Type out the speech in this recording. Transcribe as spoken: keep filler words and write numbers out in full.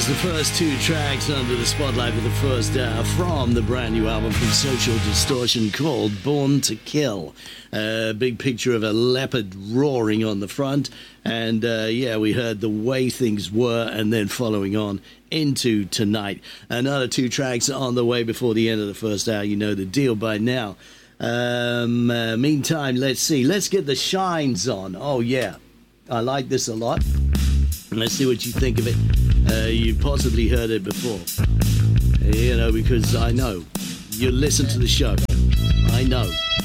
was the first two tracks under the spotlight for the first hour from the brand new album from Social Distortion called Born to Kill. A uh, big picture of a leopard roaring on the front, and uh, yeah, we heard The Way Things Were, and then following on into Tonight. Another two tracks on the way before the end of the first hour. You know the deal by now. Um, uh, meantime, let's see. Let's get the Shines on. Oh yeah, I like this a lot. Let's see what you think of it. Uh, you've possibly heard it before. You know, because I know. You listen to the show. I know.